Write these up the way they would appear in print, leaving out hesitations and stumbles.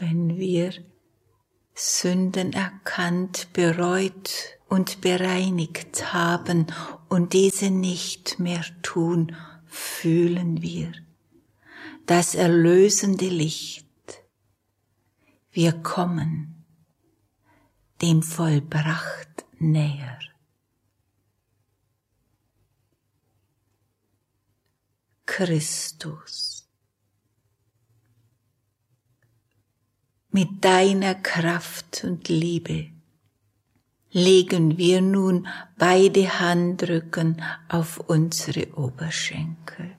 wenn wir Sünden erkannt, bereut und bereinigt haben und diese nicht mehr tun, fühlen wir das erlösende Licht. Wir kommen dem Vollbracht näher. Christus, mit deiner Kraft und Liebe legen wir nun beide Handrücken auf unsere Oberschenkel.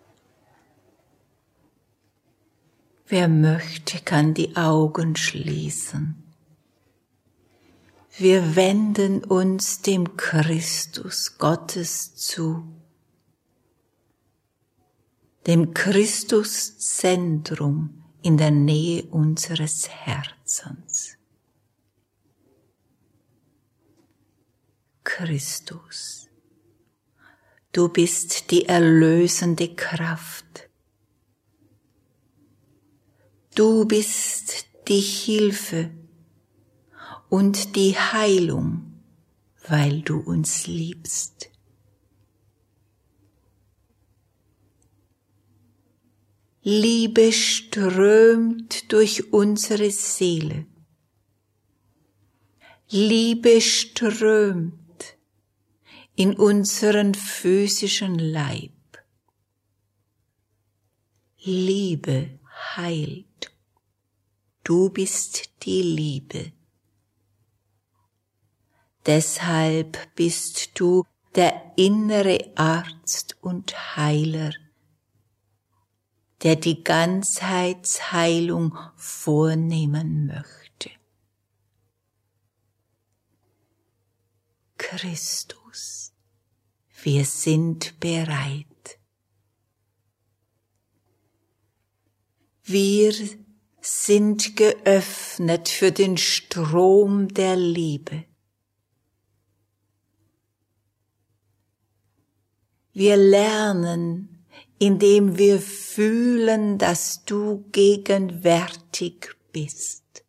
Wer möchte, kann die Augen schließen. Wir wenden uns dem Christus Gottes zu, dem Christuszentrum in der Nähe unseres Herzens. Christus, du bist die erlösende Kraft. Du bist die Hilfe und die Heilung, weil du uns liebst. Liebe strömt durch unsere Seele. Liebe strömt in unseren physischen Leib. Liebe heilt. Du bist die Liebe. Deshalb bist du der innere Arzt und Heiler, der die Ganzheitsheilung vornehmen möchte. Christus, wir sind bereit. Wir sind geöffnet für den Strom der Liebe. Wir lernen, indem wir fühlen, dass du gegenwärtig bist.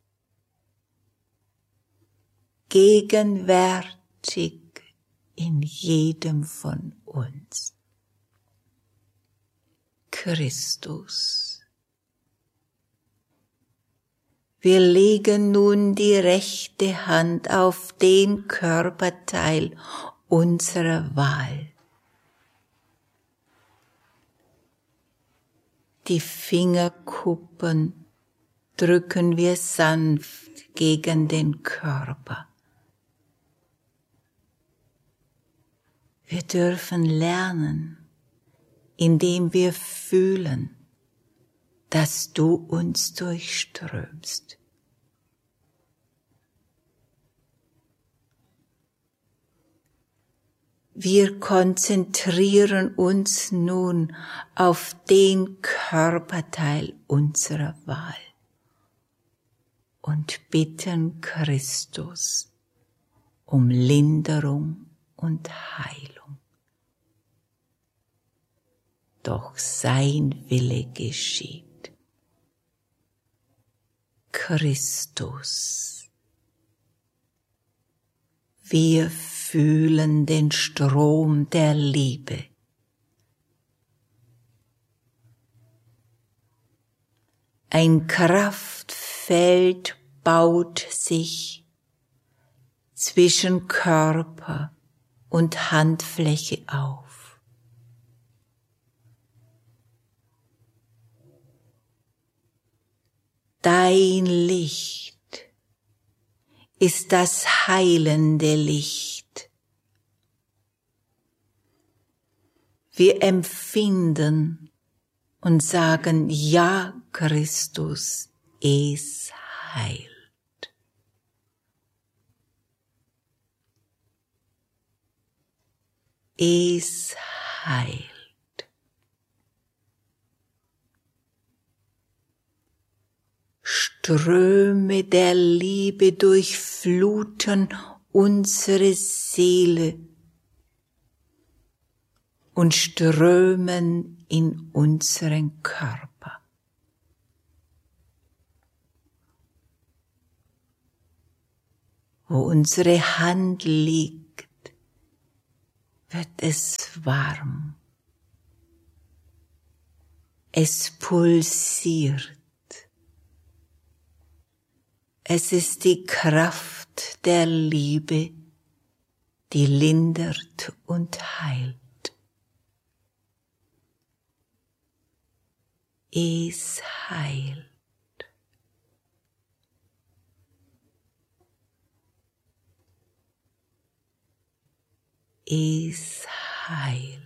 Gegenwärtig in jedem von uns. Christus. Wir legen nun die rechte Hand auf den Körperteil unserer Wahl. Die Fingerkuppen drücken wir sanft gegen den Körper. Wir dürfen lernen, indem wir fühlen, dass du uns durchströmst. Wir konzentrieren uns nun auf den Körperteil unserer Wahl und bitten Christus um Linderung und Heilung. Doch sein Wille geschieht. Christus, wir fühlen den Strom der Liebe. Ein Kraftfeld baut sich zwischen Körper und Handfläche auf. Dein Licht ist das heilende Licht. Wir empfinden und sagen, ja, Christus, es heilt. Es heilt. Ströme der Liebe durchfluten unsere Seele und strömen in unseren Körper. wo unsere Hand liegt, wird es warm. Es pulsiert. Es ist die Kraft der Liebe, die lindert und heilt. Es heilt. Es heilt.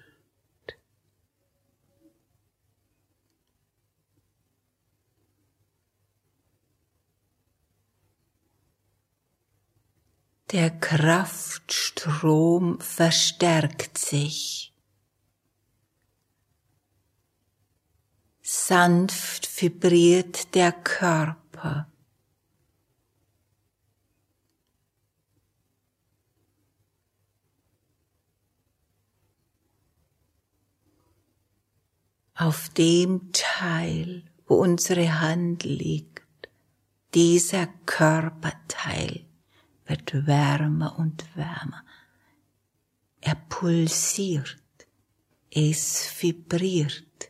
Der Kraftstrom verstärkt sich. Sanft vibriert der Körper. Auf dem Teil, wo unsere Hand liegt, dieser Körperteil wird wärmer und wärmer. Er pulsiert, es vibriert.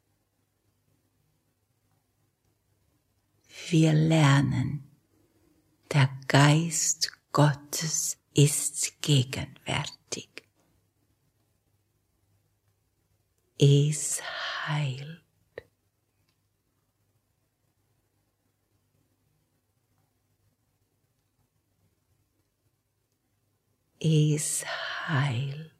Wir lernen, der Geist Gottes ist gegenwärtig. Es heilt. Es heilt.